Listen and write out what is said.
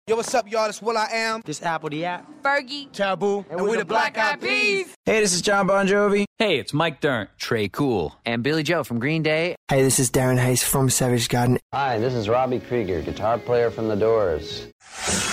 Yo, what's up, y'all? It's Will I Am. This Apple the App. Fergie. Taboo. And we're the Black Eyed Peas. Hey, this is John Bon Jovi. Hey, it's Mike Dirnt. Trey Cool. And Billy Joe from Green Day. Hey, this is Darren Hayes from Savage Garden. Hi, this is Robbie Krieger, guitar player from The Doors.